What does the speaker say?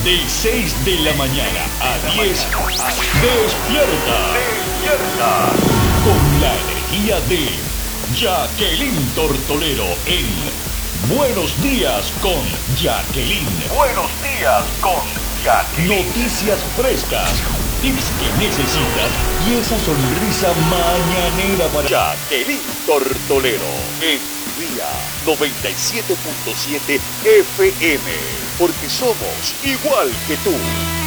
De 6 de la mañana a 10, despierta. Despierta. Con la energía de Jacqueline Tortolero en Buenos Días con Jacqueline. Buenos Días con Jacqueline. Noticias frescas, tips que necesitas y esa sonrisa mañanera para Jacqueline Tortolero en Día 97.7 FM. Porque somos igual que tú.